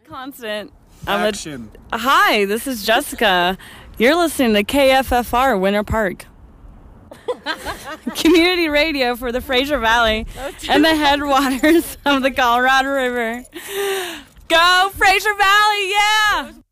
Constant. Action. Hi, this is Jessica. You're listening to KFFR Winter Park. Community radio for the Fraser Valley and the headwaters of the Colorado River. Go Fraser Valley, yeah!